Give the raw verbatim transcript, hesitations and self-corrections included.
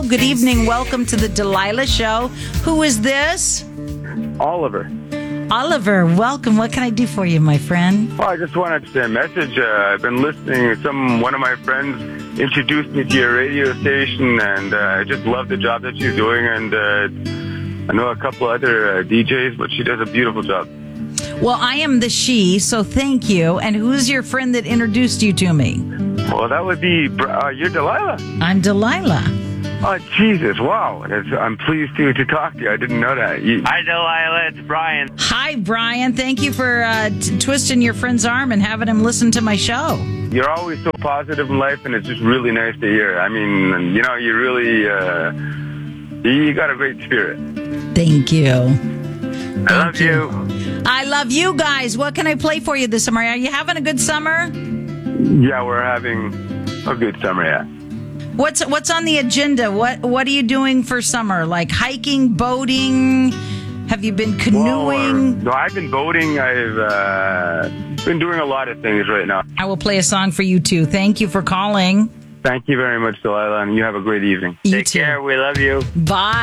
Hello, good evening. Welcome to the Delilah Show. Who is this? Oliver. Oliver, welcome. What can I do for you, my friend? Well, I just wanted to say a message. Uh, I've been listening. Some one of my friends introduced me to your radio station, and uh, I just love the job that she's doing. And uh, I know a couple other uh, D Js, but she does a beautiful job. Well, I am the she, so thank you. And who's your friend that introduced you to me? Well, that would be uh, you're Delilah. I'm Delilah. Oh, Jesus, wow. It's, I'm pleased to, to talk to you. I didn't know that. You, Hi, Delilah. It's Brian. Hi, Brian. Thank you for uh, t- twisting your friend's arm and having him listen to my show. you're always so positive in life, and it's just really nice to hear. I mean, you know, you really, uh, you got a great spirit. Thank you. I love you. I love you guys. What can I play for you this summer? Are you having a good summer? Yeah, we're having a good summer, yeah. What's what's on the agenda? What what are you doing for summer? Like hiking, boating? Have you been canoeing? Well, no, I've been boating. I've uh, been doing a lot of things right now. I will play a song for you too. Thank you for calling. Thank you very much, Delilah, and you have a great evening. You Take too. care. We love you. Bye.